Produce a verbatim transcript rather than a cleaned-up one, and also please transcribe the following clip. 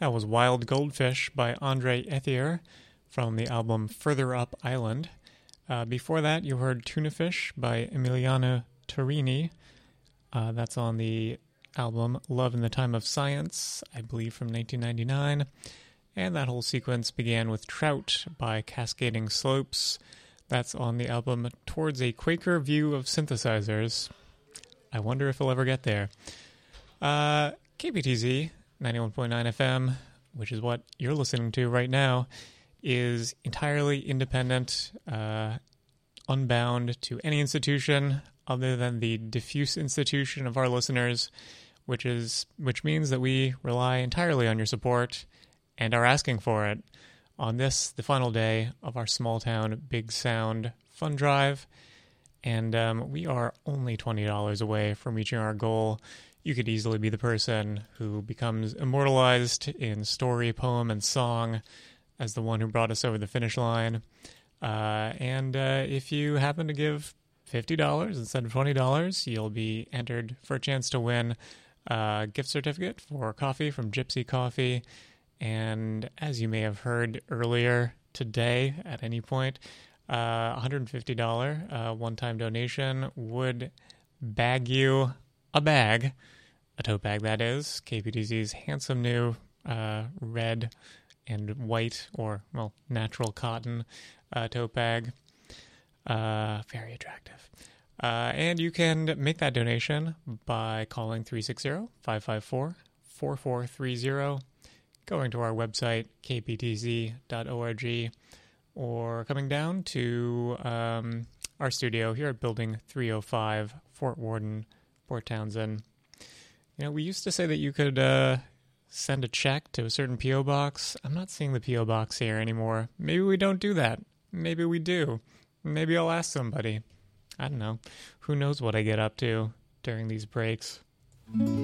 That was Wild Goldfish by Andre Ethier from the album Further Up Island. Uh, before that, you heard Tuna Fish by Emiliano Torini. Uh, that's on the album Love in the Time of Science, I believe from nineteen ninety-nine. And that whole sequence began with Trout by Cascading Slopes. That's on the album Towards a Quaker View of Synthesizers. I wonder if we'll ever get there. Uh, K P T Z ninety-one point nine F M, which is what you're listening to right now, is entirely independent, uh, unbound to any institution other than the diffuse institution of our listeners, which is which means that we rely entirely on your support and are asking for it on this, the final day of our Small Town Big Sound Fund Drive. And um, we are only twenty dollars away from reaching our goal. You could easily be the person who becomes immortalized in story, poem, and song as the one who brought us over the finish line. Uh, and uh, if you happen to give fifty dollars instead of twenty dollars, you'll be entered for a chance to win a gift certificate for coffee from Gypsy Coffee. And as you may have heard earlier today at any point, uh, one hundred fifty dollars uh, one-time donation would bag you a bag, a tote bag that is, K P T Z's handsome new uh, red and white, or, well, natural cotton uh, tote bag. Uh, very attractive. Uh, and you can make that donation by calling three six zero, five five four, four four three zero, going to our website, k p t z dot org, or coming down to um, our studio here at Building three oh five, Fort Worden, Port Townsend. You know, we used to say that you could uh, send a check to a certain P O box. I'm not seeing the P O box here anymore. Maybe we don't do that. Maybe we do. Maybe I'll ask somebody. I don't know. Who knows what I get up to during these breaks.